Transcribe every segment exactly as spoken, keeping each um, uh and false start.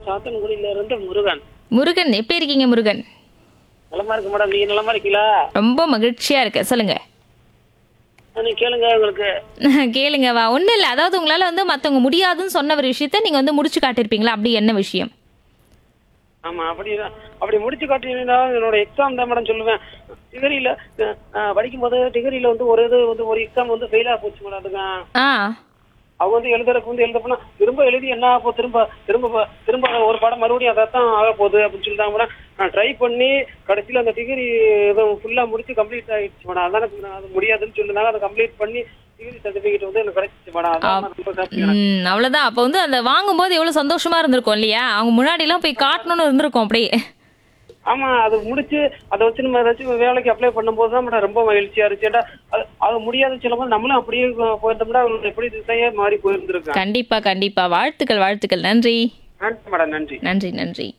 சாத்தன்குடியில இருந்து முருகன். முருகன் எப்படி இருக்கீங்க முருகன்? நலமா இருக்கு மேடம். நீங்க நலமா இருக்கீங்களா? ரொம்ப மகிழ்ச்சியா இருக்கு. சொல்லுங்க. நீ கேளுங்க உங்களுக்கு. கேளுங்க வா. ஒண்ணும் இல்ல. அதாவது உங்களால வந்து மத்தவங்க முடியாதுன்னு சொன்ன ஒரு விஷயத்த நீங்க வந்து முடிச்சு காட்டியிருப்பீங்களா? அப்படி என்ன விஷயம்? ஆமா அப்படிதான். அப்படி முடிச்சு காட்டினா என்னோட எக்ஸாம் தான் மேடம் சொல்லுவேன். டிகிரியில படிக்கும் போது டிகிரியில வந்து ஒரு இது வந்து ஒரு எக்ஸாம் வந்து ஃபெயிலா போச்சு மேடம். அதுங்க ஆ அவங்க வந்து எழுதுறதுக்கு வந்து எழுத போனா திரும்ப எழுதி என்ன ஆக போகுது, திரும்ப திரும்ப திரும்ப ஒரு பாடம் மறுபடியும் அதான் ஆக போகுது அப்படின்னு சொல்லிட்டாங்க மேடம். நான் ட்ரை பண்ணி கடைசியில் அந்த டிகிரி இதை ஃபுல்லா முடிச்சு கம்ப்ளீட் ஆயிடுச்சு மேடம். அதான் அது முடியாதுன்னு சொல்லிருந்தாங்க. அதை கம்ப்ளீட் பண்ணி டிகிரி சர்டிபிகேட் வந்து எனக்கு கிடைச்சிச்சு மேடம். அதான் நான் ரொம்ப happy மேடம். ம் அவ்வளவுதான். அப்ப வந்து அந்த வாங்கும்போது எவ்வளவு சந்தோஷமா இருந்திருக்கும் இல்லையா? அவங்க முன்னாடி எல்லாம் போய் காட்டணும்னு இருந்திருக்கும் அப்படியே. ஆமா, அது முடிச்சு அதை வச்சு நம்ம ஏதாச்சும் வேலைக்கு அப்ளை பண்ணும்போது தான் மேடம் ரொம்ப மகிழ்ச்சியா இருந்துச்சு. ஏன்டா அது அது முடியாதுன்னு சொல்லும்போது நம்மளும் அப்படியே போயிருந்தோம்னா அவங்களுக்கு எப்படி திசையே மாறி போயிருந்திருக்கேன். கண்டிப்பா கண்டிப்பா. வாழ்த்துக்கள் வாழ்த்துக்கள். நன்றி. நன்றி மேடம். நன்றி நன்றி நன்றி.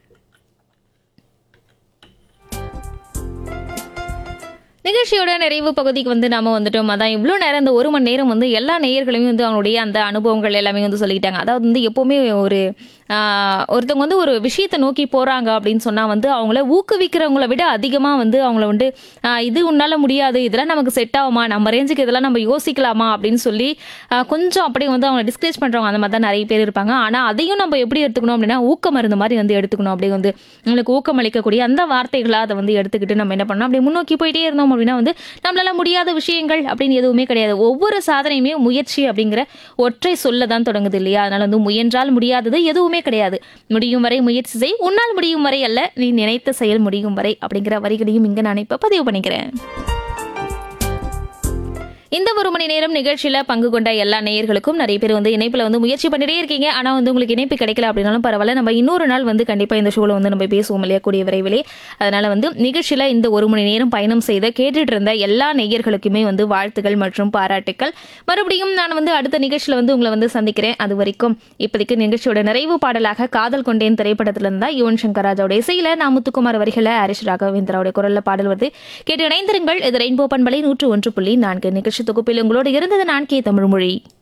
நிகழ்ச்சியோட நிறைவு பகுதிக்கு வந்து நாம வந்துட்டோம். அதான் இவ்வளோ நேரம் இந்த ஒரு மணி நேரம் வந்து எல்லா நேயர்களுமே வந்து அவங்களுடைய அந்த அனுபவங்கள் எல்லாமே வந்து சொல்லிக்கிட்டாங்க. அதாவது வந்து எப்போவுமே ஒரு ஆஹ், ஒருத்தவங்க வந்து ஒரு விஷயத்தை நோக்கி போறாங்க அப்படின்னு சொன்னா வந்து அவங்கள ஊக்குவிக்கிறவங்கள விட அதிகமா வந்து அவங்கள வந்து ஆஹ், இது உன்னால முடியாது, இதெல்லாம் நமக்கு செட் ஆகுமா, நம்ம ரேஞ்சுக்கு இதெல்லாம் நம்ம யோசிக்கலாமா அப்படின்னு சொல்லி ஆஹ், கொஞ்சம் அப்படியே வந்து அவங்க டிஸ்கரேஜ் பண்றவங்க அந்த மாதிரி தான் நிறைய பேர் இருப்பாங்க. ஆனா அதையும் நம்ம எப்படி எடுத்துக்கணும் அப்படின்னா ஊக்க மருந்து மாதிரி வந்து எடுத்துக்கணும். அப்படியே வந்து உங்களுக்கு ஊக்கம் அளிக்கக்கூடிய அந்த வார்த்தைகளா அதை வந்து எடுத்துக்கிட்டு நம்ம என்ன பண்ணணும், அப்படியே முன்னோக்கி போயிட்டே இருந்தோம் அப்படின்னா வந்து நம்மளால முடியாத விஷயங்கள் அப்படின்னு எதுவுமே கிடையாது. ஒவ்வொரு சாதனையுமே முயற்சி அப்படிங்கிற ஒற்றை சொல்ல தான் தொடங்குது இல்லையா? அதனால வந்து முயன்றால் முடியாதது எதுவுமே கிடையாது. முடியும் வரை முயற்சி செய், உன்னால் முடியும் வரை அல்ல, நீ நினைத்த செயல் முடியும் வரை அப்படிங்கிற வரிகளையும் இங்க நான் இப்ப பதிவு பண்ணிக்கிறேன். இந்த ஒரு மணி நேரம் நிகழ்ச்சியில பங்கு கொண்ட எல்லா நேயர்களுக்கும் நிறைய பேர் வந்து இணைப்புல வந்து முயற்சி பண்ணிட்டே இருக்கீங்க. ஆனா வந்து உங்களுக்கு இணைப்பு கிடைக்கல அப்படின்னாலும் பரவாயில்ல, நம்ம இன்னொரு நாள் வந்து கண்டிப்பா இந்த ஷோல வந்து நம்ம பேசுவோம் இல்லையா கூடிய விரைவிலே. அதனால வந்து நிகழ்ச்சியில இந்த ஒரு மணி நேரம் பயணம் செய்த கேட்டுட்டு இருந்த எல்லா நேயர்களுக்குமே வந்து வாழ்த்துக்கள் மற்றும் பாராட்டுக்கள். மறுபடியும் நான் வந்து அடுத்த நிகழ்ச்சியில வந்து உங்களை வந்து சந்திக்கிறேன். அது வரைக்கும் இப்போதைக்கு நிகழ்ச்சியோட நிறைவு பாடலாக காதல் கொண்டேன் திரைப்படத்துல இருந்தா யுவன் சங்கர் ராஜாவுடைய இசையில நான் முத்துக்குமார் வரிகளை ஹரிஷ் ராகவேந்திராவுடைய குரல்ல பாடல் வருது. கேட்டு இணைந்திருங்கள். இது ரெயின்போ பண்பலை நூற்று ஒன்று புள்ளி நான்கு. நிகழ்ச்சி தொகுப்பில் உங்களோடு இருந்தது நான் கே தமிழ்மொழி.